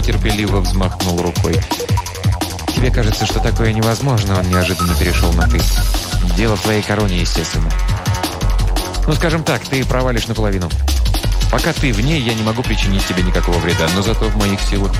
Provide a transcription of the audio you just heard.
терпеливо взмахнул рукой. «Тебе кажется, что такое невозможно?» Он неожиданно перешел на «ты». «Дело в твоей короне, естественно. Ну, скажем так, ты провалишь наполовину. Пока ты в ней, я не могу причинить тебе никакого вреда, но зато в моих силах